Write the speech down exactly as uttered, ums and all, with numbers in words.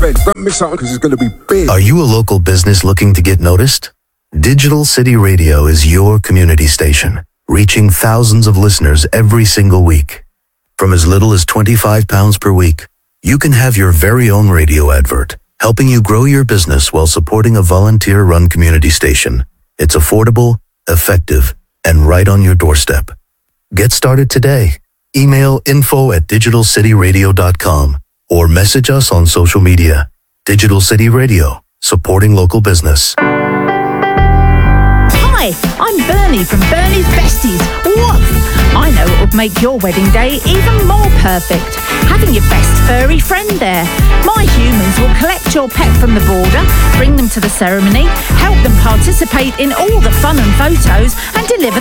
bed. Grab me something because it's going to be big. Are you a local business looking to get noticed? Digital City Radio is your community station, reaching thousands of listeners every single week. From as little as twenty-five pounds per week, you can have your very own radio advert, helping you grow your business while supporting a volunteer-run community station. It's affordable, effective, and right on your doorstep. Get started today. Email info at digital city radio dot com or message us on social media. Digital City Radio, supporting local business. Hi, I'm Bernie from Bernie's Besties. Woof! I know it would make your wedding day even more perfect. Having your best furry friend there. My humans will collect your pet from the border, bring them to the ceremony, help them participate in all the fun and photos, and deliver